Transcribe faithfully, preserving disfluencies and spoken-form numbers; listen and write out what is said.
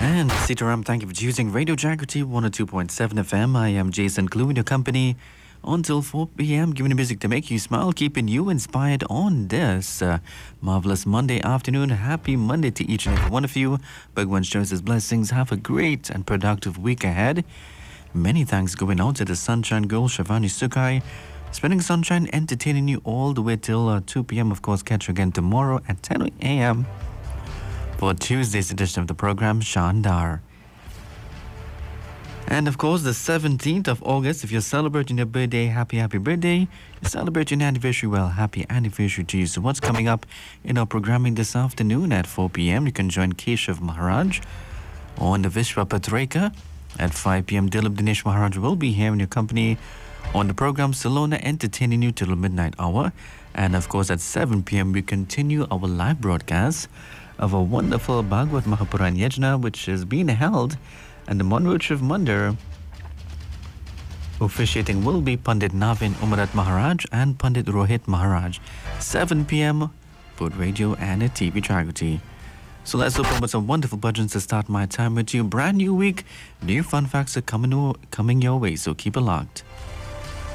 And Sitaram, thank you for choosing Radio Jagrati one oh two point seven F M. I am Jason Clue in your company until four p.m. Giving you music to make you smile, keeping you inspired on this uh, marvelous Monday afternoon. Happy Monday to each and every one of you. Bhagwan shows his blessings. Have a great and productive week ahead. Many thanks going out to the Sunshine Girl, Shavani Sukai. Spending sunshine, entertaining you all the way till uh, two p.m. Of course, catch you again tomorrow at ten a.m. for Tuesday's edition of the program, Shandar. And of course, the seventeenth of August, if you're celebrating your birthday, happy, happy birthday. You celebrate your anniversary, well, happy anniversary to you. So what's coming up in our programming this afternoon at four p.m.? You can join Keshav Maharaj on the Vishwa Patrika. At five p.m., Dilip Dinesh Maharaj will be here in your company on the program Salona, entertaining you till the midnight hour. And of course, at seven p.m., we continue our live broadcast of a wonderful Bhagavad Mahapuran Yajna, which is being held at the Monroe of Mandir. Officiating will be Pandit Navin Umarat Maharaj and Pandit Rohit Maharaj. seven p.m. Both radio and a T V Jagrati. So let's open with some wonderful bhajans to start my time with you. Brand new week, new fun facts are coming, coming your way, so keep it locked.